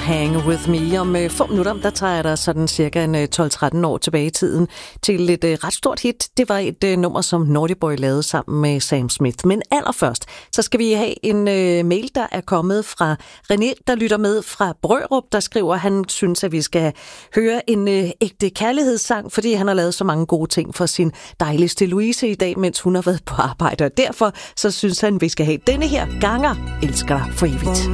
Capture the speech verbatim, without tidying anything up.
Hang With Me. Om øh, få minutter, der tager jeg dig sådan cirka en tolv tretten år tilbage i tiden til et øh, ret stort hit. Det var et øh, nummer, som Naughty Boy lavede sammen med Sam Smith. Men allerførst, så skal vi have en øh, mail, der er kommet fra René, der lytter med fra Brørup, der skriver, at han synes, at vi skal høre en øh, ægte kærlighedssang, fordi han har lavet så mange gode ting for sin dejligste Louise i dag, mens hun har været på arbejde. Og derfor så synes han, at vi skal have denne her Ganger elsker dig for evigt.